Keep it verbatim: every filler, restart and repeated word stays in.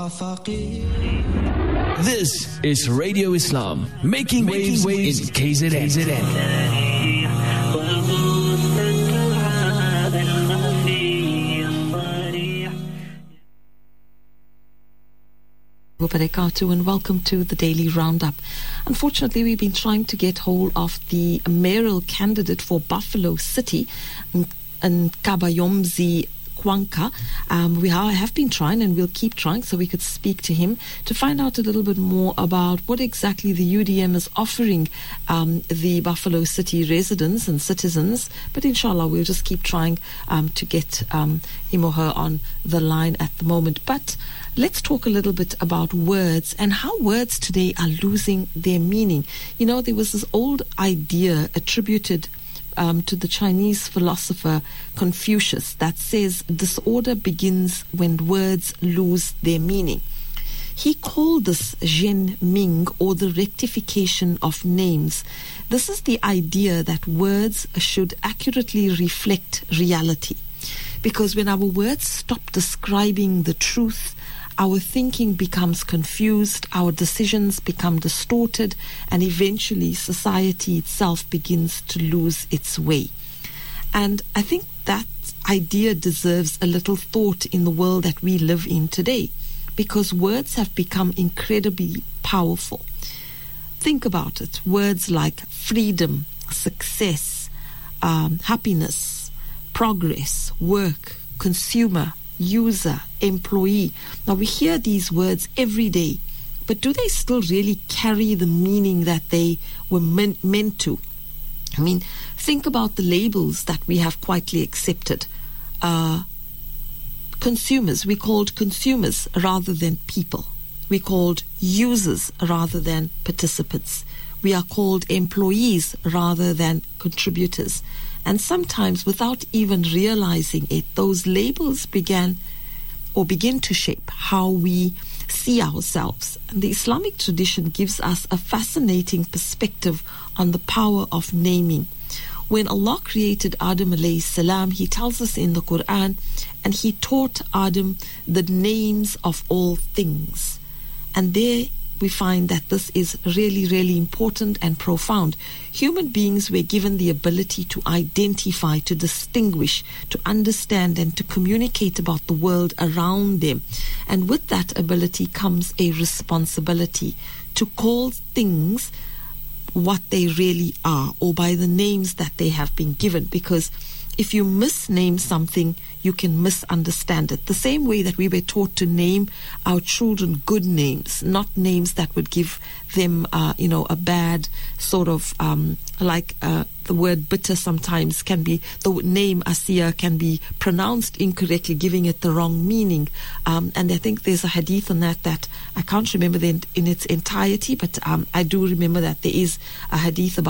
This is Radio Islam, making, making waves, waves in K Z N. K Z N. And welcome to the Daily Roundup. Unfortunately, we've been trying to get hold of the mayoral candidate for Buffalo City, Nkabayomzi Kwanka. Um, we have been trying, and we'll keep trying, so we could speak to him to find out a little bit more about what exactly the U D M is offering um, the Buffalo City residents and citizens. But inshallah, we'll just keep trying um, to get um, him or her on the line at the moment. But let's talk a little bit about words and how words today are losing their meaning. You know, there was this old idea attributed um, to the Chinese philosopher Confucius that says disorder begins when words lose their meaning. He called this Zhen Ming, or the rectification of names. This is the idea that words should accurately reflect reality. Because when our words stop describing the truth, our thinking becomes confused, our decisions become distorted, and eventually society itself begins to lose its way. And I think that idea deserves a little thought in the world that we live in today, because words have become incredibly powerful. Think about it. Words like freedom, success, um, happiness, progress, work, consumer, user, employee. Now, we hear these words every day, but do they still really carry the meaning that they were meant, meant to? I mean, think about the labels that we have quietly accepted. Uh, consumers, we called consumers rather than people. We called users rather than participants. We are called employees rather than contributors. And sometimes, without even realizing it, those labels began or begin to shape how we see ourselves. And the Islamic tradition gives us a fascinating perspective on the power of naming. When Allah created Adam alayhi salam, He tells us in the Quran, and He taught Adam the names of all things. And there we find that this is really, really important and profound. Human beings were given the ability to identify, to distinguish, to understand, and to communicate about the world around them. And with that ability comes a responsibility to call things what they really are, or by the names that they have been given. Because if you misname something, you can misunderstand it. The same way that we were taught to name our children good names, not names that would give them, uh, you know, a bad sort of, um, like uh, the word bitter sometimes can be, the name Asiya can be pronounced incorrectly, giving it the wrong meaning. Um, and I think there's a hadith on that that I can't remember the, in its entirety, but um, I do remember that there is a hadith about